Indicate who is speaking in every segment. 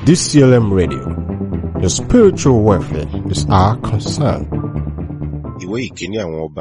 Speaker 1: DCLM Radio. Your spiritual welfare is our concern.
Speaker 2: Ìwé ìkíní àwọn ọba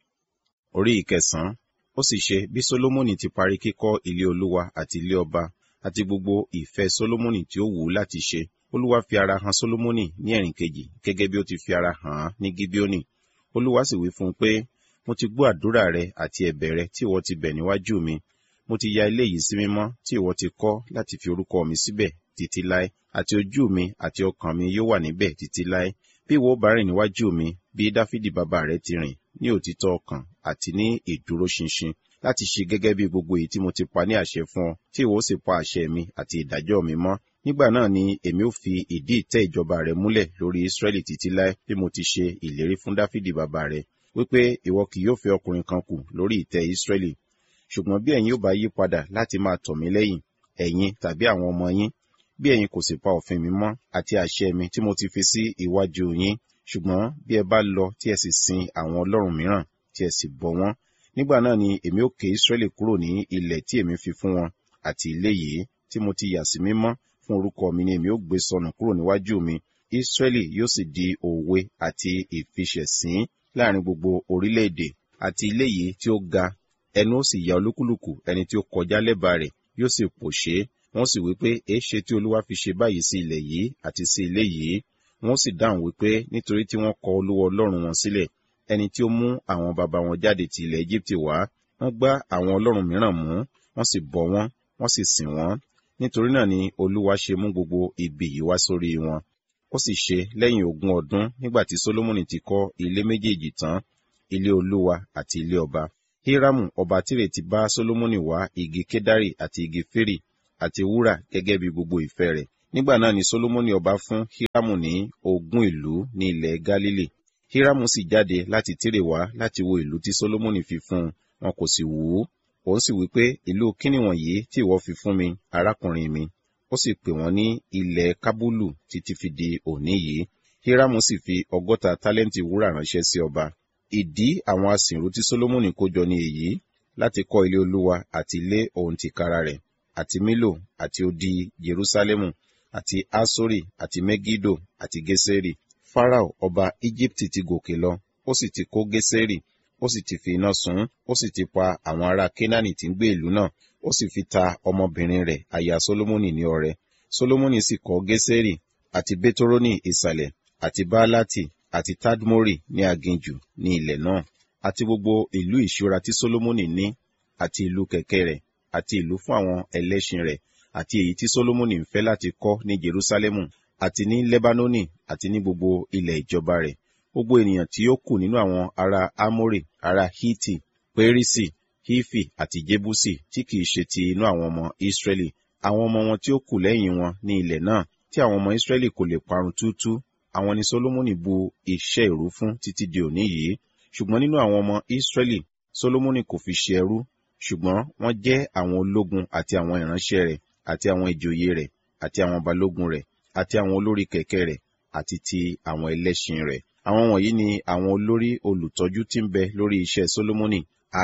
Speaker 2: orí ìkẹsàn-án. Ó sì ṣe bí Sólómọ́nì ti parí kíkọ́ ilé Olúwa àti ilé ọba àti gbogbo ìfẹ́ Sólómọ́nì tí ó wù ú láti ṣe. Olúwa fi ara hàn Sólómọ́nì ní ẹ̀rìn kejì gẹ́gẹ́ bí ó ti fi ara hàn án ní Gíbíónì. Olúwa sì wí fún un pé, mo ti gbọ́ àdúrà rẹ àti ẹ̀bẹ̀ rẹ tí ìwọ ti bẹ̀ níwájú mi. Mo ti ya ilé yìí sí mímọ́ tí ìwọ ti kọ́ láti fi orúkọ mi síbẹ̀ títí láé, àti ojú mi àti ọkàn mi yóò wà níbẹ̀ títí láé. Bí ìwọ bá rìn níwájú mi, bí Dáfídì bàbá rẹ ti rìn, ní òtítọ́ ọkàn àti ní ìdúróṣinṣin, láti ṣe gẹ́gẹ́ bí gbogbo èyí tí mo ti pa ní àṣẹ fún ọ, tí ìwọ sì pa àṣẹ mi àti ìdájọ́ mi mọ́. Nígbà náà ni èmi ó fi ìdí ìtẹ́ ìjọba rẹ múlẹ̀ lórí Ísírẹ́lì títí láé, bí mo ti ṣe ìlérí fún Dáfídì bàbá rẹ, wípé ìwọ kì yóò fẹ́ ọkùnrin kan kù lórí ìtẹ́ Ísírẹ́lì. Ṣùgbọ́n bí ẹ̀yin ó bá yí padà láti máa tọ̀ mí lẹ́yìn, ẹ̀yin tàbí àwọn ọmọ yín, bí ẹ̀yin kò sì pa òfin mi mọ́ àti àṣẹ mi tí mo ti fi sí iwájú yín, ṣùgbọ́n bí ẹ bá lọ tí ẹ sì sin àwọn ọlọ́run mìíràn tí ẹ sì bọ wọ́n, nígbà náà ni èmi ó ké Ísírẹ́lì kúrò ní ilẹ̀ tí èmi fi fún wọn, àti ilé yìí tí mo ti yà sí mímọ́ fún orúkọ mi ni èmi ó gbé sọnù kúrò níwájú mi. Ísírẹ́lì yóò sì di òwe àti ìfiṣẹ̀sín láàrin gbogbo orílẹ̀-èdè, àti ilé yìí tí ó ga, ẹnu ó sì ya olúkúlùkù ẹni tí ó kọjá lẹ́bàá rẹ̀, yóò sì pòṣé. Wọ́n sì wípé, èéṣe tí Olúwa fi ṣe báyìí sí ilẹ̀ yìí àti sí ilé yìí? Wọ́n sì dáhùn wípé, nítorí tí wọ́n kọ Olúwa Ọlọ́run wọn sílẹ̀, ẹni tí ó mú àwọn baba wọn jáde ti ilẹ̀ Égíptì wá. Wọ́n gbá àwọn ọlọ́run mìíràn mú, wọ́n sì bọ wọ́n, wọ́n sì sìn wọ́n. Nítorí náà ni Olúwa ṣe mú gbogbo ibi yìí wá sórí wọn. Ó sì ṣe lẹ́yìn 20 ọdún, nígbà tí Sólómọ́nì ti kọ́ ilé méjèèjì tán, ilé Olúwa àti ilé ọba. Hírámù ọba Tírè ti bá Sólómọ́nì wá igi kédárì àti igi fírì àti wúrà gẹ́gẹ́ bí gbogbo ìfẹ́ rẹ̀. Nígbà náà ni Sólómọ́nì ọba fún Hírámù ní 20 ìlú ní ilẹ̀ Gálílì. Hírámù sì jáde láti Tírè wá láti wo ìlú tí Sólómọ́nì fi fún un, wọn kò sì wù ú. Òun sì wípé, ìlú kíni wọ̀nyí tí ìwọ fi fún mi, arákùnrin mi? Ó sì pè wọ́n ní ilẹ̀ Kábúlù títí fi di òní yìí. Hírámù sì fi 60 tálẹ́ǹtì wúrà ránṣẹ́ sí ọba. Ìdí àwọn asìnrú tí Sólómọ́nì kó jọ ni èyí, láti kọ́ ilé Olúwa àti ilé òun tìkára rẹ̀, àti Mílò àti odi Jerúsálẹ́mù, àti Asori àti Megido àti Geseri. Fáráò ọba Íjíptì ti gòkè lọ, ó sì ti kó Geseri, ó sì ti fi iná sun, ó sì ti pa àwọn ará Kénáánì tí ń gbé ìlú náà, ó sì fi ta ọmọbìnrin rẹ̀ aya Sólómọ́nì ní ọrẹ. Sólómọ́nì sì kọ́ Geseri àti Bétórónì ìsàlẹ̀ àti Báálátì àti Tadmori ní aginjù ní ilẹ̀ náà, àti gbogbo ìlú ìṣúra tí Sólómọ́nì ní, àti ìlú kẹ̀kẹ́ rẹ̀, àti ìlú fún àwọn ẹlẹ́ṣin rẹ̀, àti èyí tí Sólómọ́nì ń fẹ́ láti kọ́ ní Jerúsálẹ́mù, àti ní Lẹ́bánónì, àti ní gbogbo ilẹ̀ ìjọba rẹ̀. Gbogbo ènìyàn tí ó kù nínú àwọn ará Ámórì, ará Hítì, Pérísì, Hífì àti Jébúsì tí kìí ṣe ti inú àwọn ọmọ Ísírẹ́lì, àwọn ọmọ wọn tí ó kù lẹ́yìn wọn ní ilẹ̀ náà, tí àwọn ọmọ Ísírẹ́lì kò lè parun túútúú, àwọn ni Sólómọ́nì bu iṣẹ́ ìrú fún títí di òní yìí. Ṣùgbọ́n nínú àwọn ọmọ Ísírẹ́lì, Sólómọ́nì kò fi ṣe ẹrú, ṣùgbọ́n wọ́n jẹ́ àwọn ológun àti àwọn ìránṣẹ́ rẹ̀, àti àwọn ìjòyè rẹ̀, àti àwọn balógun rẹ̀, àti àwọn olórí kẹ̀kẹ́ rẹ̀, àti ti àwọn ẹlẹ́ṣin rẹ̀. Àwọn wọ̀nyí ni àwọn olórí olùtọ́jú tí ń bẹ lórí iṣẹ́ Sólómọ́nì,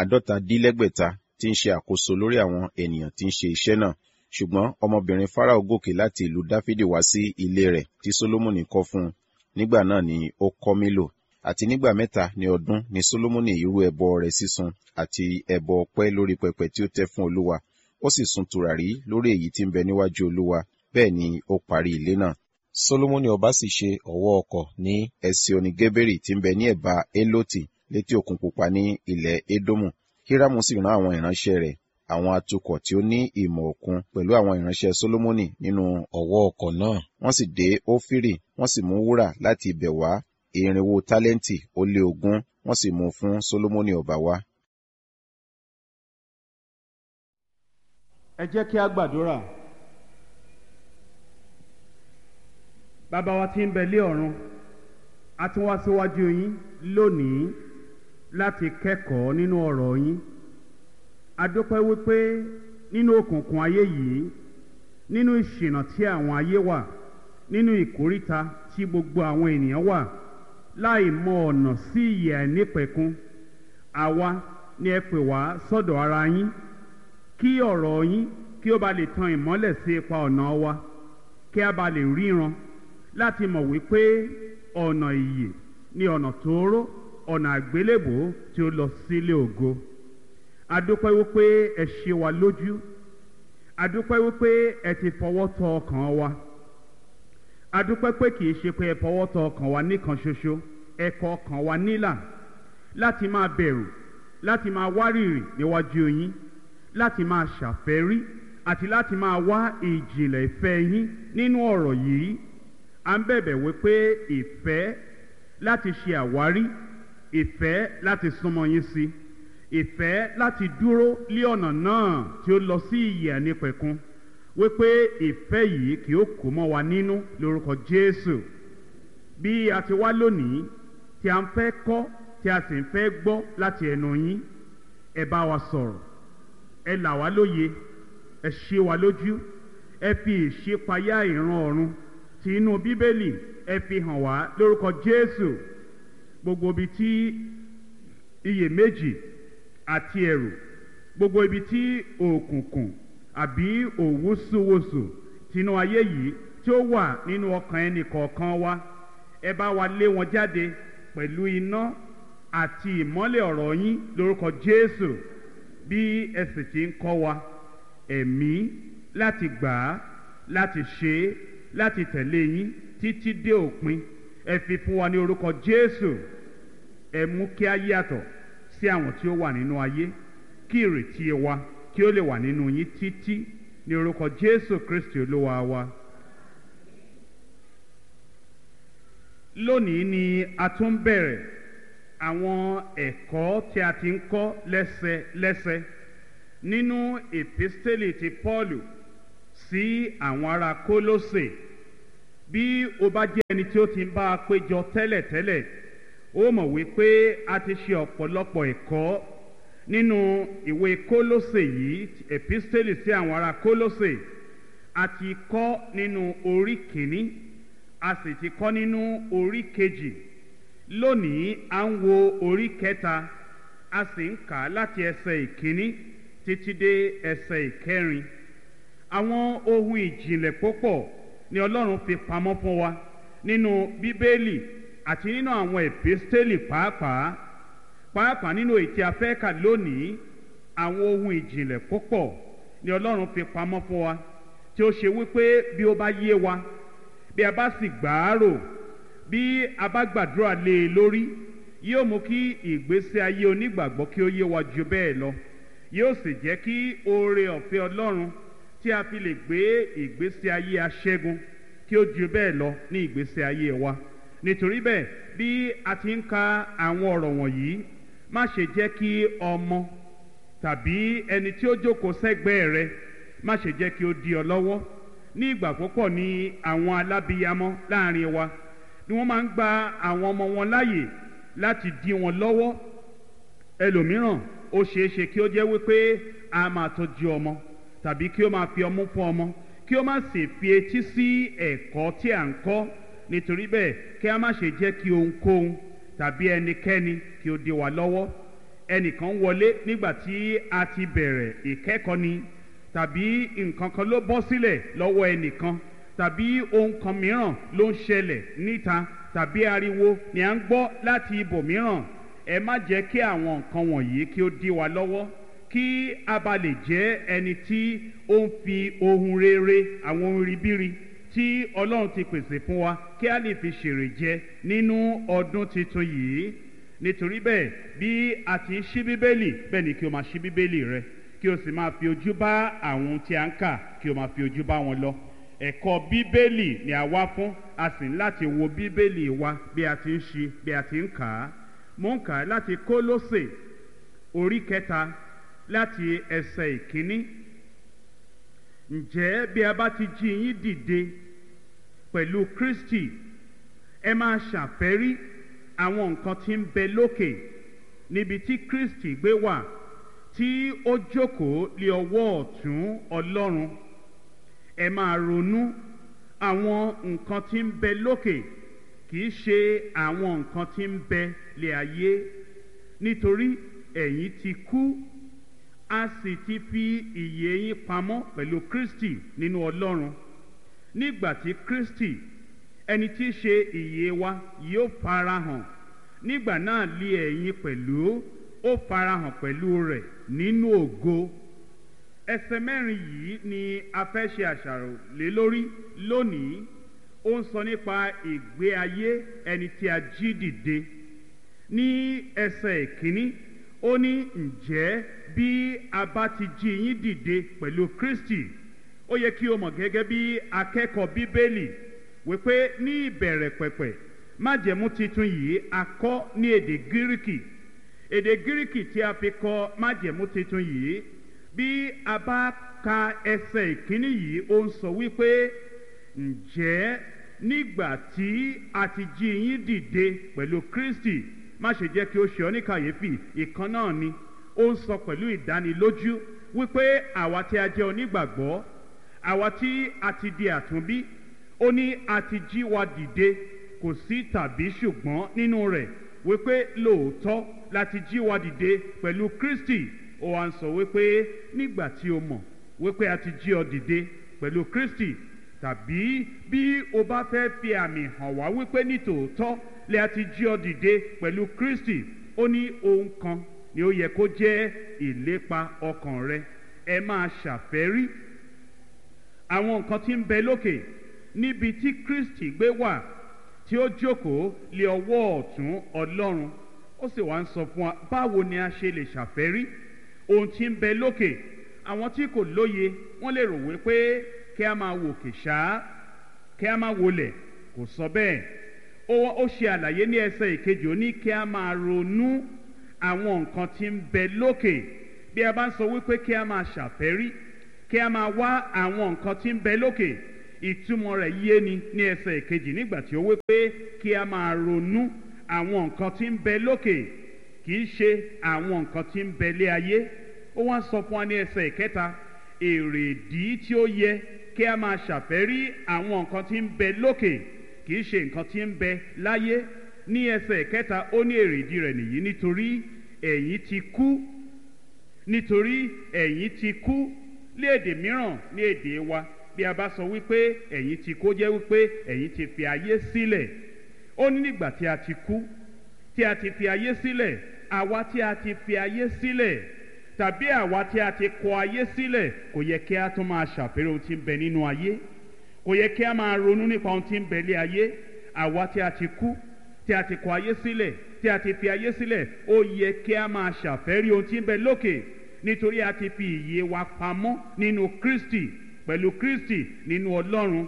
Speaker 2: 150 tí ń ṣe àkóso lórí àwọn ènìyàn tí ń ṣe iṣẹ́ náà. Ṣùgbọ́n ọmọbìnrin Fáráò gòkè láti ìlú Dáfídì wá sí ilé rẹ̀ tí Sólómọ́nì kọ́ fún un. Nígbà náà ni ó kọ́ Mílò. Àti nígbà 3 ní ọdún ni Sólómọ́nì irú ẹbọ rẹ̀ sísun àti ẹbọ ọpẹ́ lórí pẹpẹ tí ó tẹ́ fún Olúwa. Ó sì sun tùràrí lórí èyí tí ń bẹ níwájú Olúwa, bẹ́ẹ̀ ni ó parí ilé náà. Sólómọ́nì ọba sì ṣe ọ̀wọ́ ọkọ̀ ní Ẹsioni Gébérì tí ń bẹ ní ẹ̀bá Élótì létí òkun pupa ní ilẹ̀ Édómù. Hírámù sì rán àwọn ìránṣẹ́ rẹ̀, àwọn atukọ̀ tí ó ní ìmọ̀ òkun pẹ̀lú àwọn ìránṣẹ́ Sólómọ́nì nínú ọ̀wọ́ ọkọ̀ náà. Wọ́n sì dé Ófírì, wọ́n sì mú wúrà láti ibẹ̀ wá 400 tálẹ́ǹtì ó lé 20, wọ́n sì mú fún Sólómọ́nì ọba wá.
Speaker 3: Ẹ jẹ́ kí a gbàdúrà. Bàbá wa tí ń bẹ lé ọ̀run, a tún wá síwájú yín lónìí láti kẹ́kọ̀ọ́ nínú ọ̀rọ̀ yín. A dúpẹ́ wípé nínú òkùnkùn ayé yìí, nínú ìṣìnà tí àwọn ayé wà, nínú ìkóríta tí gbogbo àwọn ènìyàn wà, láì mọ ọ̀nà sí ìyè àìnípẹ̀kun, àwa ni ẹ pè wá sọ́dọ̀ ara yín, kí ọ̀rọ̀ yín kí ó bá lè tan ìmọ́lẹ̀ sí ipa ọ̀nà wa, kí a bá lè ríran láti mọ̀ wípé ọ̀nà ìyè ni ọ̀nà tóóró, ọ̀nà àgbélébò tí ó lọ sílé ògo. A dúpẹ́ wípé ẹ ṣe wa lójú, a dúpẹ́ wípé ẹ ti fọwọ́ tọ́ ọkàn wa, a dúpẹ́ pé kì í ṣe pé ẹ fọwọ́ tọ́ ọkàn wa nìkan ṣoṣo, ẹ kọ ọkàn wa nílà láti máa bẹ̀rù, láti máa wárìrì níwájú yín, láti máa ṣàfẹ́rí àti láti máa wá ìjìnlẹ̀ ìfẹ́ yín nínú ọ̀rọ̀ yìí. À ń bẹ̀bẹ̀ wípé ìfẹ́ láti ṣe àwárí, ìfẹ́ láti súnmọ́ yín sí, ìfẹ́ láti dúró lé ọ̀nà náà tí ó lọ sí ìyè ànípẹ̀kun, wípé ìfẹ́ yìí kì ó kó mọ́ wa nínú lórúkọ Jésù. Bí a ti wá lónìí tí a ń fẹ́ kọ́, tí a sì ń fẹ́ gbọ́ láti ẹnu yín, ẹ bá wa sọ̀rọ̀, ẹ là wá lóye, ẹ ṣe wa lójú, ẹ fi ìṣípayá ìran ọ̀run tí inú Bíbélì ẹ fi hàn wá lórúkọ Jésù. Gbogbo ibi tí iyèméjì àti ẹ̀rù, gbogbo ibi tí òkùnkùn àbí òwúsùwòsù tinú ayé yìí tí ó wà nínú ọkàn ẹnì kọ̀ọ̀kan wa, ẹ bá wa lé wọn jáde pẹ̀lú iná àti ìmọ́lẹ̀ ọ̀rọ̀ yín lórúkọ Jésù. Bí ẹ sì ti ń kọ́ wa ẹ̀mí láti gbà á, láti ṣe é, láti tẹ̀lé yín títí dé òpin, ẹ fi fún wa ní orúkọ Jésù. Ẹ mú kí a yàtọ̀ sí àwọn tí ó wà nínú ayé, kí ìrètí wa kí ó lè wà nínú yín títí, ní orúkọ Jésù Kristi Olúwa wa. Lónìí ni a tún bẹ̀rẹ̀ àwọn ẹ̀kọ́ tí a ti ń kọ́ lẹ́sẹlẹ́sẹ nínú èpísítélì ti Pọ́ọ̀lù sí àwọn ará Kólósè. Bí o bá jẹ́ ẹni tí ó ti ń bá a péjọ tẹ́lẹ̀tẹ́lẹ̀, ó mọ̀ wípé a ti ṣe ọ̀pọ̀lọpọ̀ ẹ̀kọ́ nínú ìwé Kólósè yìí, èpísítélì sí àwọn ará Kólósè. A ti kọ́ nínú orí kìíní, a sì ti kọ́ nínú orí kejì. Lónìí à ń wo orí kẹta, a sì ń kà á láti ẹsẹ̀ ìkíní títí dé ẹsẹ̀ ìkẹrin. Àwọn ohun ìjìnlẹ̀ púpọ̀ ni Ọlọ́run fi pamọ́ fún wa nínú Bíbélì àti nínú àwọn èpísítélì pàápàá nínú èyí tí a fẹ́ kà lónìí. Àwọn ohun ìjìnlẹ̀ púpọ̀ ni Ọlọ́run fi pamọ́ fún wa, tí ó ṣe wípé bí ó bá yé wa, bí a bá sì gbà á rò, bí a bá gbàdúrà lé e lórí, yóò mú kí ìgbésí ayé onígbàgbọ́ kí ó yé wa ju bẹ́ẹ̀ lọ. Yóò sì jẹ́ kí oore ọ̀fẹ́ Ọlọ́run tí a fi lè gbé ìgbésí ayé aṣẹ́gun kí ó ju bẹ́ẹ̀ lọ ní ìgbésí ayé wa. Nítorí bẹ́ẹ̀, bí a ti ń ka àwọn ọ̀rọ̀ wọ̀nyí, má ṣe jẹ́ kí ọmọ tàbí ẹni tí ó jókòó sẹ́gbẹ̀ẹ́ rẹ, má ṣe jẹ́ kí ó dí ọ lọ́wọ́. Ní ìgbà púpọ̀ ni àwọn alábíyamọ láàrin wa ni wọ́n máa ń gba àwọn ọmọ wọn láàyè láti dí wọn lọ́wọ́. Ẹlòmíràn ó ṣeé ṣe kí ó jẹ́ wípé a máa tọ́jú ọmọ, tàbí kí ó máa fi ọmú fún ọmọ, kí ó má sì fi etí sí ẹ̀kọ́ tí à ń kọ́. Nítorí bẹ́ẹ̀, kí a má ṣe jẹ́ kí ohunkóhun tàbí ẹnikẹ́ni kí ó dí wa lọ́wọ́. Ẹnìkan wọlé nígbà tí a ti bẹ̀rẹ̀ ìkẹ́kọ̀ọ́ ni, tàbí nǹkan kan ló bọ́ sílẹ̀ lọ́wọ́ ẹnìkan, tàbí ohun kan mìíràn ló ń ṣẹlẹ̀ níta, tàbí ariwo ni à ń gbọ́ láti ibòmíràn. Ẹ má jẹ́ kí àwọn nǹkan wọ̀nyí kí ó dí wa lọ́wọ́, kí a bá lè jẹ́ ẹni tí ó ń fi ohun rere, àwọn ohun ribiri tí Ọlọ́run ti pèsè fún wa, kí a lè fi ṣèrè jẹ nínú ọdún tuntun yìí. Nítorí bẹ́ẹ̀, bí a ti ń ṣí Bíbélì, bẹ́ẹ̀ ni kí o máa ṣí Bíbélì rẹ, kí o sì máa fi ojú bá àwọn tí a ń kà, kí o máa fi ojú bá wọn lọ. Ẹ̀kọ́ Bíbélì ni a wá fún, a sì ní láti wo Bíbélì wa bí a ti ń ṣí, bí a ti ń kà á. Mo ń kà á láti Kólósè orí kẹta láti ẹsẹ̀ ìkíní. Ǹjẹ́ bí a bá ti jí yín dìde pẹ̀lú Kristi, ẹ máa ṣàfẹ́rí àwọn nǹkan tí ń bẹ lókè, níbi tí Kristi gbé wà, tí ó jókòó lé ọwọ́ ọ̀tún Ọlọ́run. Ẹ máa ronú àwọn nǹkan tí ń bẹ lókè, kì í ṣe àwọn nǹkan tí ń bẹ lé ayé. Nítorí ẹ̀yin ti kú, a sì ti fi ìyè yín pamọ́ pẹ̀lú Kristi nínú Ọlọ́run. nígbà tí Kristi ẹni tí í ṣe ìyè wa yóò farahàn, nígbà náà lé ẹ̀yin pẹ̀lú ó farahàn pẹ̀lú rẹ̀ nínú ògo. Ẹsẹ̀ mẹ́rin yìí ni a fẹ́ ṣe àṣàrò lé lórí lónìí. Ó ń sọ nípa ìgbé ayé ẹni tí a jí dìde. Ní ẹsẹ̀ ìkíní ó ní ǹjẹ́ bí a bá ti jí yín dìde pẹ̀lú Kristi, ó yẹ kí o mọ̀ gẹ́gẹ́ bí akẹ́kọ̀ọ́ Bíbélì wípé ní ìbẹ̀rẹ̀ pẹ̀pẹ̀ májẹ̀mú titun yìí a kọ ní èdè Gíríkì. Èdè Gíríkì tí a fi kọ májẹ̀mú titun yìí, bí a bá ka ẹsẹ̀ ìkíní yìí, ó ń sọ wípé ǹjẹ́ nígbà tí a ti jí yín dìde pẹ̀lú Kristi. Má ṣe jẹ́ kí ó ṣe ọ́ ní kàyéfì, ìkan náà ni. Ó ń sọ pẹ̀lú ìdánilójú wípé àwa tí a jẹ́ onígbàgbọ́, àwa tí a ti di àtúnbí, ó ní a ti jí wa dìde, kò sí tàbí ṣùgbọ́n nínú rẹ̀, wípé lóòótọ́ láti jí wa dìde pẹ̀lú Kristi. Ó wá ń sọ wípé nígbà tí o mọ̀ wípé a ti jí ọ dìde pẹ̀lú Kristi, tàbí bí o bá fẹ́ fi àmì hàn wá wípé ní tòótọ́ lè a ti jí ọ dìde pẹ̀lú Kristi, ó ní ohun kan ni ó yẹ kó jẹ́ ìlépa ọkàn rẹ. Ẹ máa ṣàfẹ́rí àwọn nǹkan tí ń bẹ lókè, níbi tí Kristi gbé wà, tí ó jókòó lé ọwọ́ ọ̀tún Ọlọ́run. Ó sì wá ń sọ fún wa báwo ni a ṣe lè ṣàfẹ́rí ohun tí ń bẹ lókè. Àwọn tí kò lóye wọ́n lè rò wípé kí a máa wòkè ṣáá, kí a máa wọlẹ̀. Kò sọ bẹ́ẹ̀. Ó ṣe àlàyé ní ẹsẹ̀ ìkejì, ó ní kí a máa ronú àwọn nǹkan tí ń bẹ lókè. Bí a bá ń sọ wípé kí a máa ṣàfẹ́rí, kí a máa wá àwọn nǹkan tí ń bẹ lókè, ìtumọ̀ rẹ̀ yé ni ní ẹsẹ̀ ìkejì nígbà tí ó wípé kí a máa ronú àwọn nǹkan tí ń bẹ lókè, kì í ṣe àwọn nǹkan tí ń bẹ lé ayé. Ó wá sọ fún wa ní ẹsẹ̀ ìkẹta èrèdí tí ó yẹ kí a máa ṣàfẹ́rí àwọn nǹkan tí ń bẹ lókè, kì í ṣe nǹkan tí ń bẹ láyé. Ní ẹsẹ̀ ìkẹta ó ní èrèdí rẹ̀ nìyí, nítorí ẹ̀yin ti kú. Nítorí ẹ̀yin ti kú. Ní èdè mìíràn, ní èdè wa, bí a bá sọ wípé ẹ̀yin ti kú, jẹ́ wípé ẹ̀yin ti fi ayé sílẹ̀. Ó ní nígbà tí a ti kú, tí a ti fi ayé sílẹ̀, àwa tí a ti fi ayé sílẹ̀ tàbí àwa tí a ti kọ ayé sílẹ̀, kò yẹ kí a tún máa ṣàfẹ́rí ohun tí ń bẹ nínú ayé. Kò yẹ kí a máa ronú nípa ohun tí ń bẹ lé ayé. Àwa tí a ti kú, tí a ti kọ ayé sílẹ̀, tí a ti fi ayé sílẹ̀, ó yẹ kí a máa ṣàfẹ́rí ohun tí ń bẹ lókè, nítorí a ti fi ìyè wa pamọ́ nínú Kristi, pẹ̀lú Kristi nínú Ọlọ́run.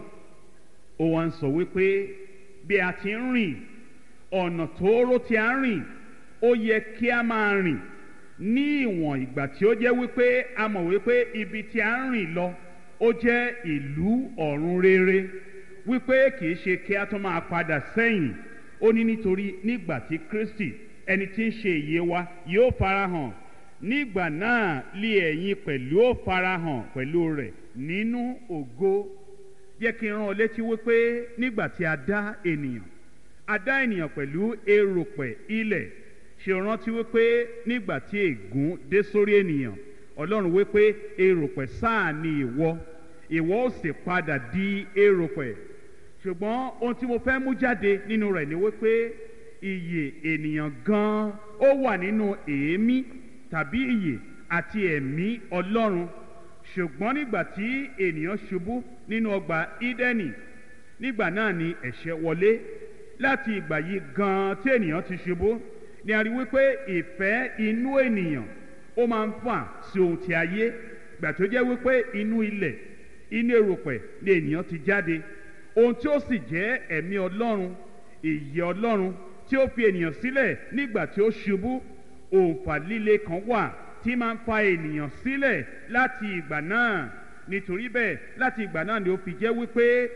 Speaker 3: Ó wá ń sọ wípé bí a ti ń rìn ọ̀nà tóóró tí a ń rìn, ó yẹ kí a máa rìn ní ìwọ̀n ìgbà tí ó jẹ́ wípé a mọ̀ wípé ibi tí a ń rìn lọ ó jẹ́ ìlú ọ̀run rere, wípé kì í ṣe kí a tún máa padà sẹ́yìn. Ó ní nítorí nígbà tí Kristi ẹni tí ń ṣe ìyè wa yóò farahàn, nígbà náà lé ẹ̀yin pẹ̀lú ó farahàn pẹ̀lú rẹ̀ nínú ògo. Jẹ́ kí n rán ọ létí wípé nígbà tí a dá ènìyàn pẹ̀lú erùpẹ̀ ilẹ̀. Ṣé o rántí wípé nígbà tí ègún dé sórí ènìyàn, Ọlọ́run wípé erùpẹ̀ sáà ni ìwọ ó sì padà di erùpẹ̀. Ṣùgbọ́n ohun tí mo fẹ́ mú jáde nínú rẹ̀ ni wípé ìyè ènìyàn gan ó wà nínú èémí tàbí ìyè àti ẹ̀mí Ọlọ́run. Ṣùgbọ́n nígbà tí ènìyàn ṣubú nínú ọgbà Ídẹ́nì, nígbà náà ni ẹ̀ṣẹ̀ wọlé. Láti ìgbà yìí gan tí ènìyàn ti ṣubú ni a rí wípé ìfẹ́ inú ènìyàn ó máa ń fà sí ohun ti ayé. Gbà tó jẹ́ wípé inú ilẹ̀, inú erùpẹ̀ ni ènìyàn ti jáde. Ohun tí ó sì jẹ́ ẹ̀mí Ọlọ́run, ìyè Ọlọ́run tí ó fi ènìyàn sílẹ̀ nígbà tí ó ṣubú, òǹfà líle kan wà tí máa ń fa ènìyàn sílẹ̀ láti ìgbà náà. Nítorí bẹ́ẹ̀ láti ìgbà náà ni ó fi jẹ́ wípé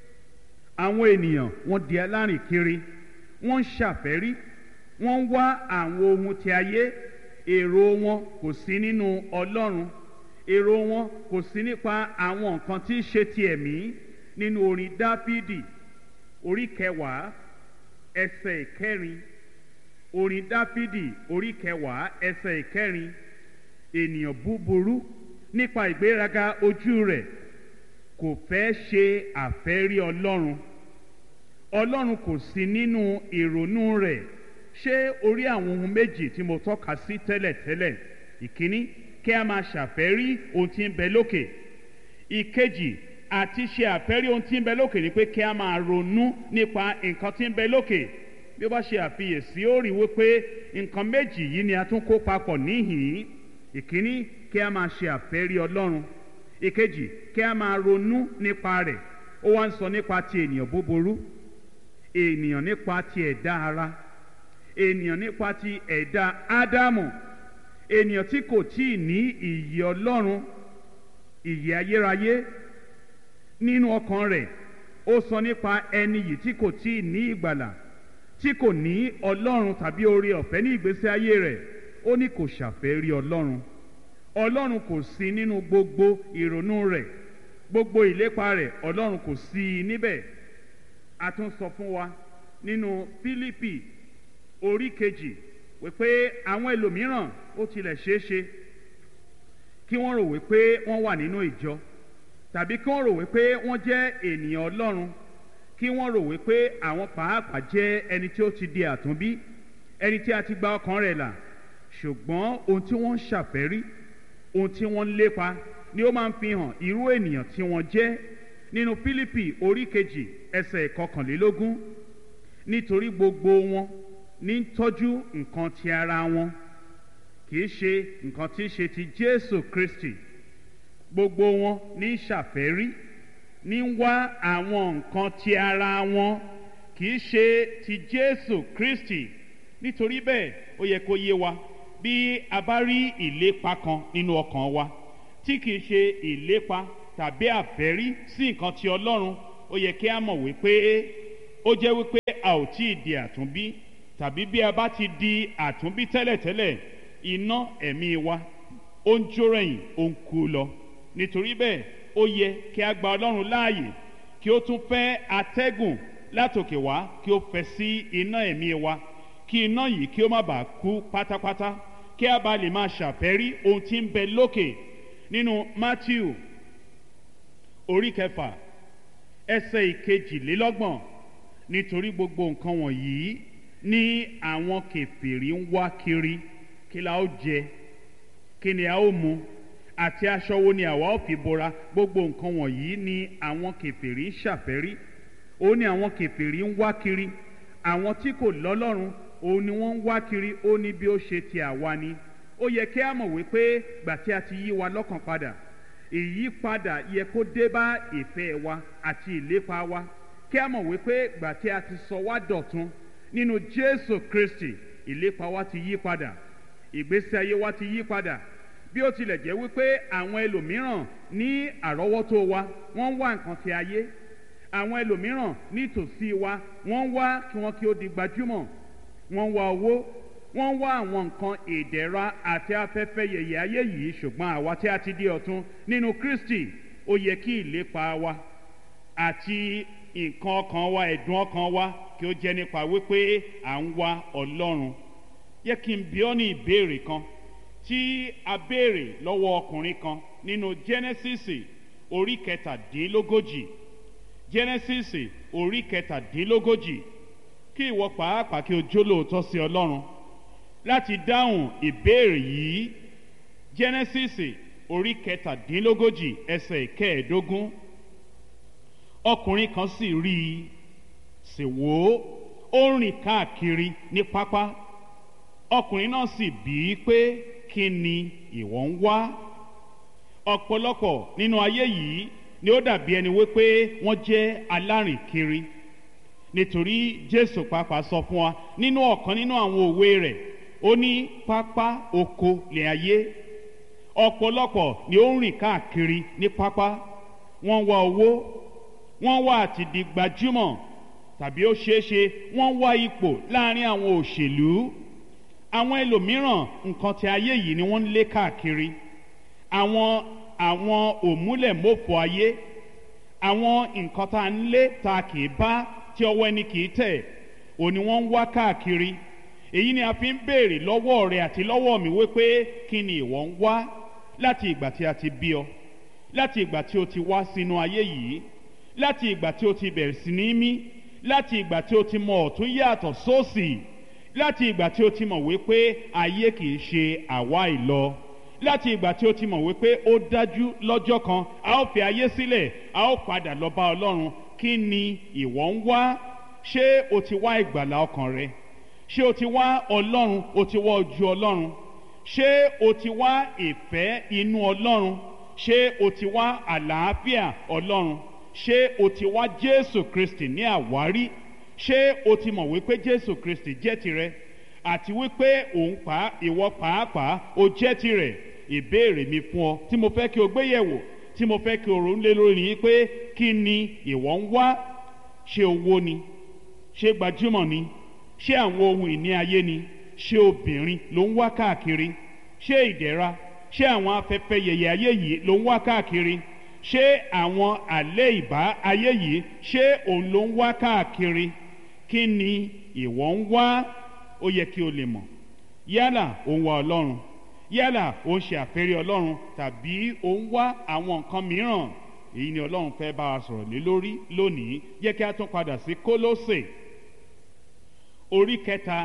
Speaker 3: àwọn ènìyàn wọ́n di alárìnkiri, wọ́n ń ṣàfẹ́rí, wọ́n ń wá àwọn ohun ti ayé. Èrò wọn kò sí nínú Ọlọ́run. Èrò wọn kò sí nípa àwọn nǹkan tí í ṣe ti ẹ̀mí. Nínú orin Dáfídì orí 10 ẹsẹ̀ 4, orin Dáfídì orí 10 ẹsẹ̀ 4, ènìyàn búburú nípa ìgbéraga ojú rẹ̀ kò fẹ́ ṣe àfẹ́rí Ọlọ́run. Ọlọ́run kò sí nínú ìrònú rẹ̀. Ṣé orí àwọn ohun méjì tí mo tọ́ka sí tẹ́lẹ̀tẹ́lẹ̀? Ìkíní, kí a máa ṣàfẹ́rí ohun tí ń bẹ lókè. Ìkejì, àti ṣe àfẹ́rí ohun tí ń bẹ lókè ni pé kí a máa ronú nípa nǹkan tí ń bẹ lókè. Bí ó bá ṣe àfiyèsí, ó rí wípé nǹkan méjì yìí ni a tún kó papọ̀ níhìn-ín. Ìkíní, kí a máa ṣe àfẹ́rí Ọlọ́run. Ìkejì, kí a máa ronú nípa rẹ̀. Ó wá ń sọ nípa ti ènìyàn búburú, ènìyàn nípa ti ẹ̀dá ara, ènìyàn nípa ti ẹ̀dá Ádámù, ènìyàn tí kò tíì ní ìyè Ọlọ́run, ìyè ayérayé nínú ọkàn rẹ̀. Ó sọ nípa ẹni yìí tí kò tíì ní ìgbàlà, tí kò ní Ọlọ́run tàbí oore ọ̀fẹ́ ní ìgbésí ayé rẹ̀. Ó ní kò ṣàfẹ́rí Ọlọ́run. Ọlọ́run kò sí nínú gbogbo ìrònú rẹ̀, gbogbo ìlépa rẹ̀. Ọlọ́run kò sí níbẹ̀. A tún sọ fún wa nínú Fílípì orí 2 wípé àwọn ẹlòmíràn ó tilẹ̀ ṣeéṣe kí wọ́n rò wípé wọ́n wà nínú ìjọ, tàbí kí wọ́n rò wípé wọ́n jẹ́ ènìyàn Ọlọ́run, kí wọ́n rò wípé àwọn pàápàá jẹ́ ẹni tí ó ti di àtúnbí, ẹni tí a ti gba ọkàn rẹ̀ là. Ṣùgbọ́n ohun tí wọ́n ń ṣàfẹ́rí, ohun tí wọ́n ń lépa ni ó máa ń fi hàn irú ènìyàn tí wọ́n jẹ́. Nínú Fílípì orí 2 ẹsẹ̀ 21, nítorí gbogbo wọn ní tọ́jú nǹkan ti ara wọn, kìí ṣe nǹkan tí í ṣe ti Jésù Kristi. Gbogbo wọn ní ṣàfẹ́rí, ní wá àwọn nǹkan ti ara wọn, kìí ṣe ti Jésù Kristi. Nítorí bẹ́ẹ̀, ó yẹ kó yé wa, bí a bá rí ìlépa kan nínú ọkàn wa tí kìí ṣe ìlépa tàbí àfẹ́rí sí nǹkan ti Ọlọ́run, ó yẹ kí a mọ̀ wípé ó jẹ́ wípé a ò tí ì di àtúnbí, tàbí bí a bá ti di àtúnbí tẹ́lẹ̀tẹ́lẹ̀, iná ẹ̀mí wa ó ń jó rẹ̀yìn, ó ń kú lọ. Nítorí bẹ́ẹ̀, ó yẹ kí a gba Ọlọ́run láàyè kí ó tún fẹ́ atẹ́gùn látòkè wá, kí ó fẹ́ sí iná ẹ̀mí wa, kí iná yìí kí ó má bàa kú pátápátá, kí a bá lè máa ṣàfẹ́rí ohun tí ń bẹ lókè. Nínú Mátíù orí 6 ẹsẹ̀ 22, nítorí gbogbo nǹkan wọ̀nyí ní àwọn kèfèrí ń wá kiri. Kí la ó jẹ, kí ni a ó mu, àti aṣọ wo ni àwa ó fi bora? Gbogbo nǹkan wọ̀nyí ni àwọn kèfèrí ń ṣàfẹ́rí. Ó ní àwọn kèfèrí ń wá kiri. Àwọn tí kò lọ́lọ́run, òun ni wọ́n ń wá kiri. Ó ní bí ó ṣe ti àwa ni. Ó yẹ kí a mọ̀ wípé gbà tí a ti yí wa lọ́kàn padà, ìyípadà yẹ kó dé bá ìfẹ́ wa àti ìlépa wa. Kí a mọ̀ wípé gbà tí a ti sọ wá dọ̀tun nínú Jésù Kristi, ìlépa wa ti yí padà, ìgbésí ayé wa ti yí padà. Bí ó tilẹ̀ jẹ́ wípé àwọn ẹlòmíràn ní àrọ́wọ́tó wa wọ́n ń wá nǹkan ti ayé, àwọn ẹlòmíràn nítòsí wa wọ́n ń wá kí wọ́n kí ó di gbajúmọ̀, wọ́n ń wá owó, wọ́n ń wá àwọn nǹkan ìdẹ̀ra àti afẹ́fẹ́ yẹ̀yẹ̀ ayé yìí. Ṣùgbọ́n àwa tí a ti di ọ̀tun nínú Kristi, ó yẹ kí ìlépa wa àti nǹkan ọkàn wa, ẹ̀dùn ọkàn wa, kí ó jẹ́ nípa wípé à ń wá Ọlọ́run. Yẹ kí n bi ọ́ ní ìbéèrè kan tí a béèrè lọ́wọ́ ọkùnrin kan nínú Jẹ́nẹ́sísì orí 17. Jẹ́nẹ́sísì orí 17, kí ìwọ pàápàá kí o jólóòtọ́ sí Ọlọ́run láti dáhùn ìbéèrè yìí. Jẹ́nẹ́sísì orí 17 ẹsẹ̀ 15. Ọkùnrin kan sì rí i, sì wò ó rìn káàkiri ní pápá. Ọkùnrin náà sì bi í pé, kí ni ìwọ ń wá? Ọ̀pọ̀lọpọ̀ nínú ayé yìí ni ó dàbí ẹni wípé wọ́n jẹ́ alárìnkiri, nítorí Jésù pàápàá sọ fún wa nínú ọ̀kan nínú àwọn òwe rẹ̀. Ó ní pápá oko lè ayé. Ọ̀pọ̀lọpọ̀ ni ó ń rìn káàkiri ní pápá. Wọ́n wá owó, wọ́n wá àti di gbajúmọ̀, tàbí ó ṣeéṣe wọ́n wá ipò láàrin àwọn òṣèlú. Àwọn ẹlòmíràn nǹkan ti ayé yìí ni wọ́n ń lé káàkiri. Àwọn òmúlẹ̀mófò ayé, àwọn nǹkan tá a ń lé ta kì í bá, tí ọwọ́ ẹni kì í tẹ̀, òní wọ́n ń wá káàkiri. Èyí ni a fi ń béèrè lọ́wọ́ rẹ àti lọ́wọ́ mi wípé kí ni ìwọ ń wá láti ìgbà tí a ti bí ọ? láti ìgbà tí o ti wá sínú ayé yìí, láti ìgbà tí o ti bẹ̀rẹ̀ sí ní mí, láti ìgbà tí o ti mọ ọ̀tún yàtọ̀ sósì, láti ìgbà tí o ti mọ̀ wípé ayé kìí ṣe àwa ìlọ, láti ìgbà tí o ti mọ̀ wípé ó dájú lọ́jọ́ kan a ó fi ayé sílẹ̀, a ó padà lọ bá Ọlọ́run. Kí ni ìwọ ń wá? Ṣé o ti wá ìgbàlà ọkàn rẹ? Ṣé o ti wá Ọlọ́run? O ti wá ojú Ọlọ́run? Ṣé o ti wá ìfẹ́ inú Ọlọ́run? Ṣé o ti wá àlàáfíà Ọlọ́run? Ṣé o ti wá Jésù Kristi ní àwárí? Ṣé o ti mọ̀ wípé Jésù Kristi jẹ́ tirẹ̀ àti wípé ìwọ pàápàá o jẹ́ tirẹ̀? Ìbéèrè mi fún ọ tí mo fẹ́ kí o gbé yẹ̀wò, tí mo fẹ́ kí o ronú lé lórí ni pé kí ni ìwọ ń wá? Ṣé owó ni? Ṣé gbajúmọ̀ ni? Ṣé àwọn ohun ìní ayé ni? Ṣé obìnrin ló ń wá káàkiri? Ṣé ìdẹ̀ra? Ṣé àwọn afẹ́fẹ́ yẹ̀yẹ̀ ayé yìí ló ń wá káàkiri? Ṣé àwọn àlẹ́ ìbá ayé yìí, ṣé òun ló ń wá káàkiri? Kí ni ìwọ ń wá? Ó yẹ kí o lè mọ̀. Yálà ó ń wá Ọlọ́run, yálà ó ń ṣe àfẹ́rí Ọlọ́run, tàbí ó ń wá àwọn nǹkan mìíràn. Èyí ni Ọlọ́run fẹ́ bá wa sọ̀rọ̀ lé lórí lónìí. Jẹ́ kí a tún padà sí Kólósè orí kẹta.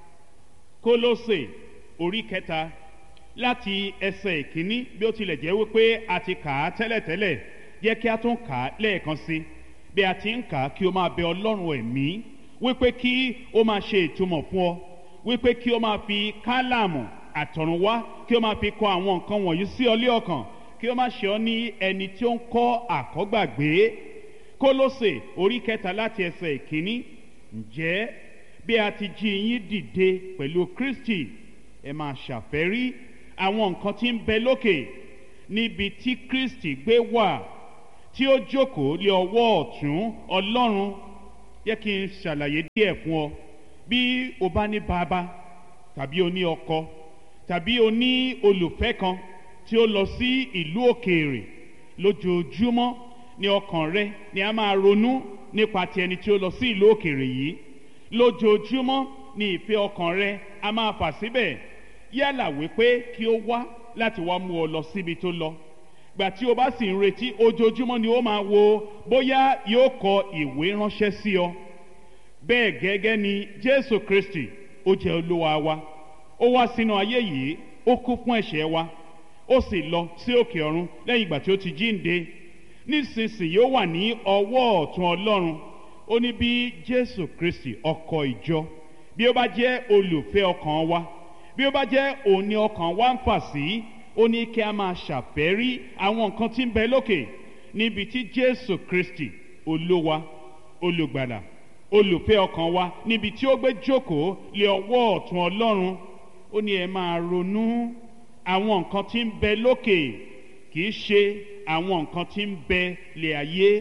Speaker 3: Kólósè orí kẹta láti ẹsẹ̀ ìkíní, bí ó tilẹ̀ jẹ́ wípé a ti kà á tẹ́lẹ̀tẹ́lẹ̀, jẹ́ kí a tún kà á lẹ́ẹ̀kan sí. Bí a ti ń kà á, kí o máa bẹ Ọlọ́run ẹ̀mí wípé kí ó máa ṣe ìtumọ̀ fún ọ, wípé kí ó máa fi kálámù àtọ̀runwá kí ó máa fi kọ àwọn nǹkan wọ̀nyí sí ọ lé ọkàn, kí ó má ṣe ọ ní ẹni tí ó ń kọ́ àkọ́gbàgbé. Kólósè orí kẹta láti ẹsẹ̀ ìkíní. Ǹjẹ́ bí a ti jí yín dìde pẹ̀lú Kristi, ẹ máa ṣàfẹ́rí àwọn nǹkan tí ń bẹ lókè, níbi tí Kristi gbé wà, tí ó jókòó lé ọwọ́ ọ̀tún Ọlọ́run. Jẹ́ kí n ṣàlàyé díẹ̀ fún ọ. Bí o bá ní bàbá, tàbí o ní ọkọ, tàbí o ní olùfẹ́ kan tí ó lọ sí ìlú òkèèrè, lójoojúmọ́ ní ọkàn rẹ ni a máa ronú nípa ti ẹni tí ó lọ sí ìlú òkèèrè yìí. Lójoojúmọ́ ni ìfẹ́ ọkàn rẹ a máa fà síbẹ̀, yálà wípé kí ó wá láti wá mú ọ lọ síbi tó lọ. Gbà tí o bá sì ń retí, ojoojúmọ́ ni ó máa wo bóyá yóò kọ ìwé ránṣẹ́ sí ọ. Bẹ́ẹ̀ gẹ́gẹ́ ni Jésù Kristi, ó jẹ́ Olúwa wa. Ó wá sínú ayé yìí, ó kú fún ẹ̀ṣẹ̀ wa, ó sì lọ sí òkè ọ̀run lẹ́yìn ìgbà tí ó ti jíǹde. Nísinsìnyí ó wà ní ọwọ́ ọ̀tún Ọlọ́run. Ó ní bí Jésù Kristi ọkọ ìjọ, bí ó bá jẹ́ olùfẹ́ ọkàn wa, bí ó bá jẹ́ òun ni ọkàn wa ń fà sí, ó ní kí a máa ṣàfẹ́rí àwọn nǹkan tí ń bẹ lókè, níbi tí Jésù Kristi Olúwa, olùgbàlà, olùfẹ́ ọkàn wa, níbi tí ó gbé jókòó lé ọwọ́ ọ̀tún Ọlọ́run. Ó ní ẹ máa ronú àwọn nǹkan tí ń bẹ lókè, kì í ṣe àwọn nǹkan tí ń bẹ lé ayé.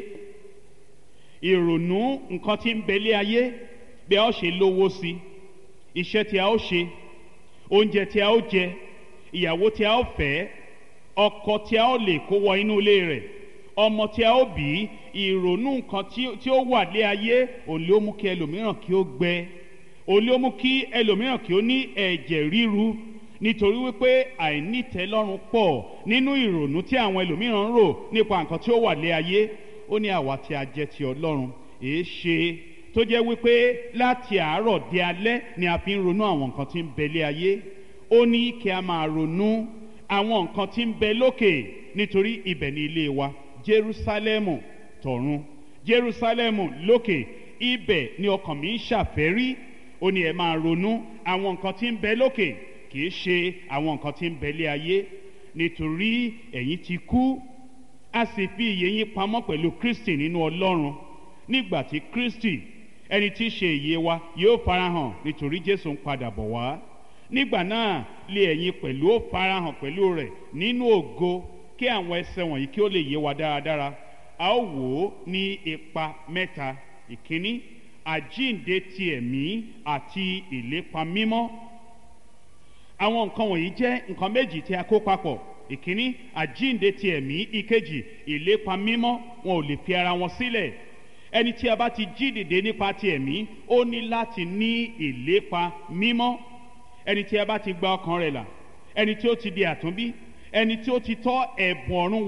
Speaker 3: Ìrònú nǹkan tí ń bẹ lé ayé, bí a ó ṣe lówó sí, iṣẹ́ tí a ó ṣe, oúnjẹ tí a ó jẹ, ìyàwó tí a ó fẹ́, ọkọ tí a ó lè kó wọ inú ilé rẹ̀, ọmọ tí a ó bí. Ìrònú nǹkan tí ó wà lé ayé, òun ló mú kí ẹlòmíràn kí ó gbẹ, òun ló mú kí ẹlòmíràn kí ó ní ẹ̀jẹ̀ ríru, nítorí wípé àìnítẹ́lọ́rùn pọ̀ nínú ìrònú tí àwọn ẹlòmíràn ń rò nípa nǹkan tí ó wà lé ayé. Ó ní àwa tí a jẹ́ ti Ọlọ́run, èé ṣe tó jẹ́ wípé láti àárọ̀ di alẹ́ ni a fi ń ronú àwọn nǹkan tí ń bẹ lé ayé. Ó ní kí a máa ronú àwọn nǹkan tí ń bẹ lókè, nítorí ibẹ̀ ni ilé wa, Jerúsálẹ́mù tọ̀run, Jerúsálẹ́mù lókè, ibẹ̀ ni ọkàn mi ń ṣàfẹ́rí. Ó ní ẹ máa ronú àwọn nǹkan tí ń bẹ lókè, kì í ṣe àwọn nǹkan tí ń bẹ lé ayé, nítorí ẹ̀yin ti kú, a sì fi ìyè yín pamọ́ pẹ̀lú Kristi nínú Ọlọ́run. Nígbà tí Kristi, ẹni tí í ṣe ìyè wa, yóò farahàn, nítorí Jésù ń padà bọ̀ wá, nígbà náà lé ẹ̀yin pẹ̀lú ó farahàn pẹ̀lú rẹ̀ nínú ògo. Kí àwọn ẹsẹ̀ wọ̀nyí kí ó lè yé wa dáradára, a ó wò ó ní ipa mẹ́ta. Ìkíní, àjíǹde ti ẹ̀mí àti ìlépa mímọ́. Àwọn nǹkan wọ̀nyí jẹ́ nǹkan méjì tí a kó papọ̀. Ìkíní, àjíǹde ti ẹ̀mí, ìkejì, ìlépa mímọ́. Wọn ò lè fi ara wọn sílẹ̀. Ẹni tí a bá ti jí dìde nípa ti ẹ̀mí, ó ní láti ní ìlépa mímọ́. Ẹni tí a bá ti gba ọkàn rẹ̀ là, ẹni tí ó ti di àtúnbí, ẹni tí ó ti tọ́ ẹ̀bùn ọ̀run wò,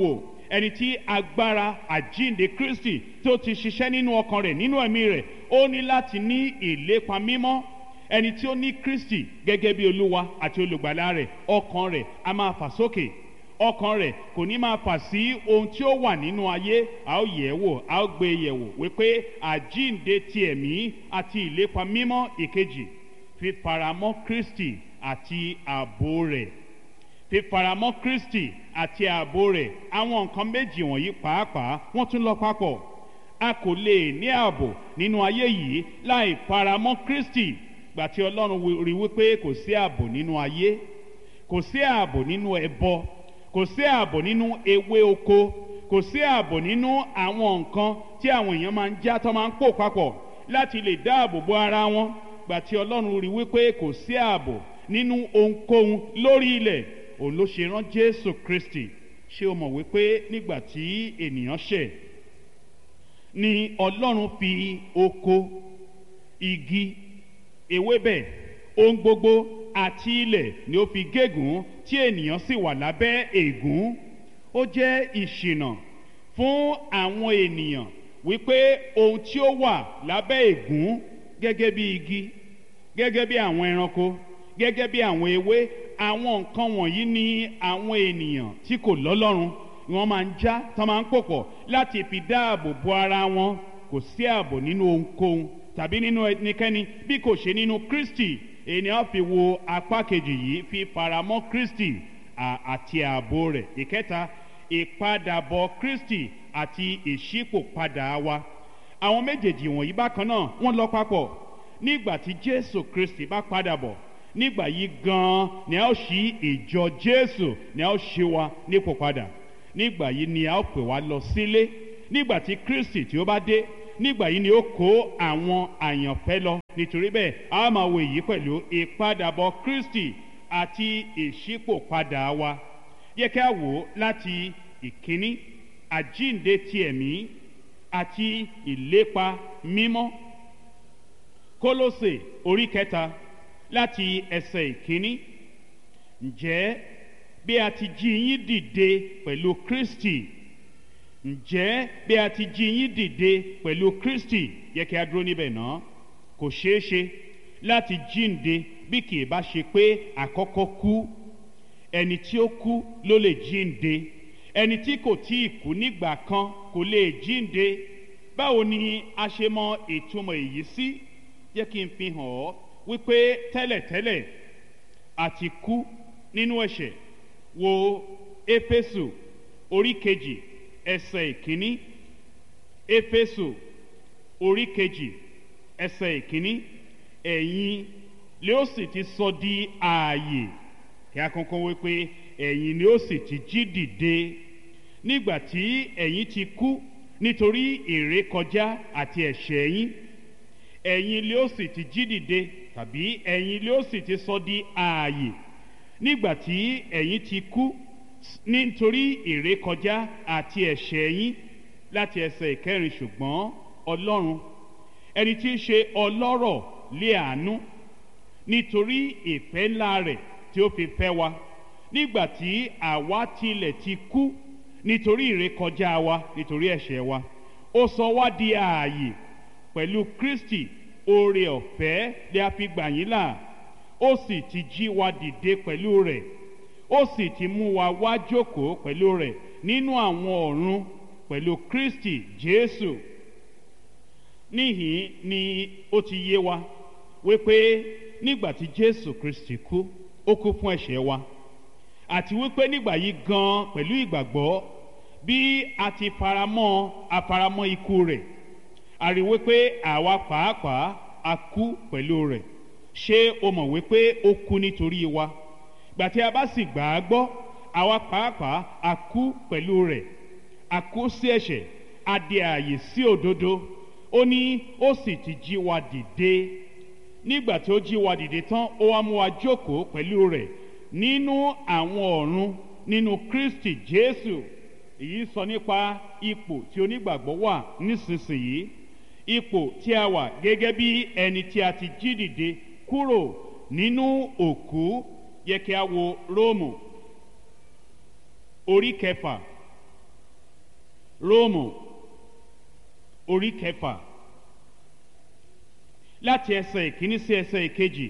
Speaker 3: ẹni tí agbára àjíǹde Kristi tó ti ṣiṣẹ́ nínú ọkàn rẹ̀, nínú ẹ̀mí rẹ̀, ó ní láti ní ìlépa mímọ́. Ẹni tí ó ní Kristi gẹ́gẹ́ bí Olúwa àti olùgbàlà rẹ̀, ọkàn rẹ̀ a máa fà sókè. Ọkàn rẹ̀ kò ní máa fà sí ohun tí ó wà nínú ayé. A ó yẹ̀ wò, a ó gbé yẹ̀ wò wípé àjíǹde ti ẹ̀mí àti ìlépa mímọ́ ìkejì, fífaramọ́ Kristi àti ààbò rẹ̀. Fífaramọ́ Kristi àti ààbò rẹ̀. Àwọn nǹkan méjì wọ̀nyí pàápàá wọ́n tún lọ papọ̀. A kò lè ní ààbò nínú ayé yìí láì faramọ́ Kristi. Gbà tí Ọlọ́run rí wípé kò sí ààbò nínú ayé, kò sí ààbò nínú ẹbọ, kò sí ààbò nínú ewé oko, kò sí ààbò nínú àwọn nǹkan tí àwọn èèyàn máa ń já tó máa ń pò papọ̀ láti lè dáàbò bo ara wọn. Gbà tí Ọlọ́run rí wípé kò sí ààbò nínú ohunkóhun lórí ilẹ̀, òun ló ṣe rán Jésù Kristi. Ṣé o mọ̀ wípé nígbà tí ènìyàn ṣẹ̀ ni Ọlọ́run fi oko, igi, ewébẹ̀, ohun gbogbo àti ilẹ̀ ni ó fi gégùn tí ènìyàn sì wà lábẹ́ ègún. Ó jẹ́ ìṣìnà fún àwọn ènìyàn wípé ohun tí ó wà lábẹ́ ègún, gẹ́gẹ́ bí igi, gẹ́gẹ́ bí àwọn ẹranko, gẹ́gẹ́ bí àwọn ewé, àwọn nǹkan wọ̀nyí ni àwọn ènìyàn tí kò lọ́lọ́run wọ́n máa ń já, tán máa ń pòpọ̀ láti fi dáàbò bo ara wọn. Kò sí ààbò nínú ohunkóhun tàbí nínú ẹnikẹ́ni bí kò ṣe nínú Kristi. Ènìyàn fi wo apá kejì yìí, fi faramọ́ Kristi àti ààbò rẹ̀. Ìkẹta, ìpadàbọ̀ Kristi àti ìṣípòpadà wa. Àwọn méjèèjì wọ̀nyí bákan náà wọ́n lọ papọ̀. Nígbà tí Jésù Kristi bá padà bọ̀, nígbà yìí gan-an ni a ó ṣí ìjọ Jésù, ni a ó ṣí wa nípò padà. Nígbà yìí ni a ó pè wá lọ sílé. Nígbà tí Kristi tí ó bá dé, nígbà yìí ni ó kó àwọn àyànfẹ́ lọ. Nítorí bẹ́ẹ̀ a máa wo èyí pẹ̀lú ìpadàbọ̀ Kristi àti ìṣípòpadà wa. Yẹ kí a wò láti ìkíní, àjíǹde ti ẹ̀mí àti ìlépa mímọ́. Kólósè orí 3 láti ẹsẹ̀ ìkíní. Ǹjẹ́ bí a ti jí yín dìde pẹ̀lú Kristi, ǹjẹ́ bí a ti jí yín dìde pẹ̀lú Kristi, yẹ kí a dúró níbẹ̀ náà. Kò ṣeé ṣe láti jíǹde bí kì í bá ṣe pé àkọ́kọ́ kú. Ẹni tí ó kú ló lè jíǹde. Ẹni tí kò tí ì kú nígbà kan kò lè jíǹde. Báwo ni a ṣe mọ ìtumọ̀ èyí sí? Jẹ́ kí n fi hàn ọ́ wípé tẹ́lẹ̀tẹ́lẹ̀ a ti kú nínú ẹ̀ṣẹ̀. Wo Éfésù orí 2 ẹsẹ̀ ìkíní. Éfésù orí 2 ẹsẹ̀ ìkíní. Ẹ̀yin lé ó sì ti sọ di ààyè. Kí a kankan wípé ẹ̀yin ni ó sì ti jí dìde nígbà tí ẹ̀yin ti kú nítorí ìrékọjá àti ẹ̀ṣẹ̀ yín. Ẹ̀yin lé ó sì ti jí dìde, tàbí ẹ̀yin lé ó sì ti sọ di ààyè nígbà tí ẹ̀yin ti kú nítorí ìrékọjá àti ẹ̀ṣẹ̀ yín. Láti ẹsẹ̀ ìkẹrin, ṣùgbọ́n Ọlọ́run ẹni tí í ṣe ọlọ́rọ̀ lé àánú nítorí ìfẹ́ ńlá rẹ̀ tí ó fi fẹ́ wa, nígbà tí àwa tilẹ̀ ti kú nítorí ìrékọjá wa, nítorí ẹ̀ṣẹ̀ wa, ó sọ wá di ààyè pẹ̀lú Kristi. Oore ọ̀fẹ́ lè a fi gbà yín là. Ó sì ti jí wa dìde pẹ̀lú rẹ̀. Ó sì ti mú wa wá jókòó pẹ̀lú rẹ̀ nínú àwọn ọ̀run pẹ̀lú Kristi Jésù. Níhìn ni ó ti yé wa wípé nígbà tí Jésù Kristi kú, ó kú fún ẹ̀ṣẹ̀ wa, àti wípé nígbà yìí gan pẹ̀lú ìgbàgbọ́ bí a ti faramọ́ ikú rẹ̀, a rí wípé àwa pàápàá a kú pẹ̀lú rẹ̀. Ṣé o mọ̀ wípé ó kú nítorí wa? Gbà tí a bá sì gbà á gbọ́, àwa pàápàá a kú pẹ̀lú rẹ̀. A kú sí ẹ̀ṣẹ̀, a di ààyè sí òdodo. Ó ní ó sì ti jí wa dìde. Nígbà tí ó jí wa dìde tán, ó wá mú wa jókòó pẹ̀lú rẹ̀ nínú àwọn ọ̀run nínú Kristi Jésù. Èyí sọ nípa ipò tí onígbàgbọ́ wà nísinsìnyí. Ipò tí a wà gẹ́gẹ́ bí ẹni tí a ti jí dìde kúrò nínú òkú. Yẹ kí a wo Róòmù orí 6 Róòmù orí 6 láti ẹsẹ̀ ìkíní sí ẹsẹ̀ ìkejì.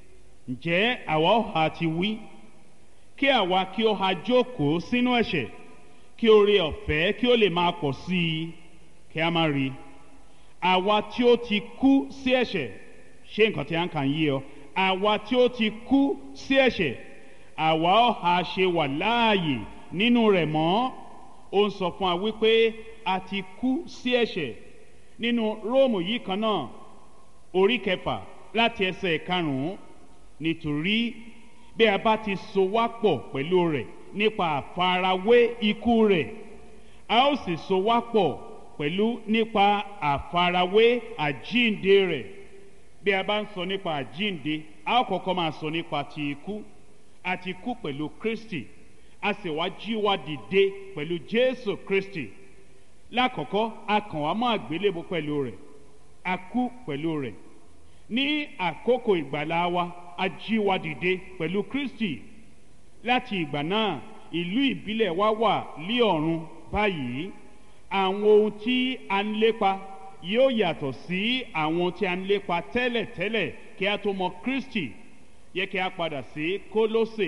Speaker 3: Ǹjẹ́ àwa ó ha ti wí, kí àwa kí ó ha jókòó sínú ẹ̀ṣẹ̀, kí oore ọ̀fẹ́ kí ó lè máa pọ̀ sí i? Kí a má rí. Àwa tí ó ti kú sí ẹ̀ṣẹ̀, ṣé nǹkan tí a ń kà ń yé ọ? Àwa tí ó ti kú sí ẹ̀ṣẹ̀, àwa ó ha ṣe wà láàyè nínú rẹ̀ mọ́? Ó ń sọ fún wa wípé a ti kú sí ẹ̀ṣẹ̀. Nínú Róòmù yìí kan náà orí 6 láti ẹsẹ̀ 5, nítorí bí a bá ti so wá pọ̀ pẹ̀lú rẹ̀ nípa àfarawé ikú rẹ̀, a ó sì so wá pọ̀ pẹ̀lú nípa àfarawé àjíǹde rẹ̀. Bí a bá ń sọ nípa àjíǹde, a ó kọ́kọ́ máa sọ nípa ti ikú. A ti kú pẹ̀lú Kristi, a sì wá jí wa dìde pẹ̀lú Jésù Kristi. Lákọ̀ọ́kọ́ a kàn wá mọ́ àgbélébùú pẹ̀lú rẹ̀, a kú pẹ̀lú rẹ̀. Ní àkókò ìgbàlà wa, a jí wa dìde pẹ̀lú Kristi. Láti ìgbà náà, ìlú ìbílẹ̀ wa wà lí ọ̀run báyìí. Àwọn ohun tí a ń lépa yóò yàtọ̀ sí àwọn tí a ń lépa tẹ́lẹ̀tẹ́lẹ̀ kí a tó mọ Kristi. Yẹ kí a padà sí Kólósè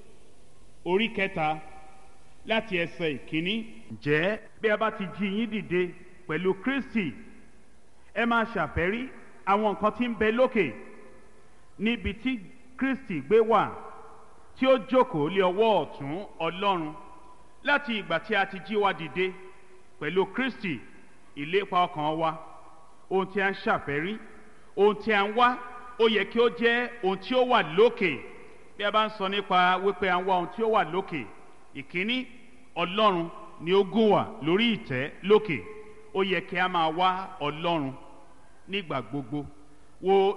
Speaker 3: orí 3 láti ẹsẹ̀ 1. Ǹjẹ́ bí a bá ti jí yín dìde pẹ̀lú Kristi, ẹ máa ṣàfẹ́rí àwọn nǹkan tí ń bẹ lókè, níbi tí Kristi gbé wà, tí ó jókòó lé ọwọ́ ọ̀tún Ọlọ́run. Láti ìgbà tí a ti jí wa dìde pẹ̀lú Kristi, ìlépa ọkàn wa, ohun tí a ń ṣàfẹ́rí, ohun tí a ń wá, ó yẹ kí ó jẹ́ ohun tí ó wà lókè. Bí a bá ń sọ nípa wípé a ń wá ohun tí ó wà lókè, ìkíní, Ọlọ́run ni ó gún wà lórí ìtẹ́ lókè. Ó yẹ kí a máa wá Ọlọ́run nígbà gbogbo. Wo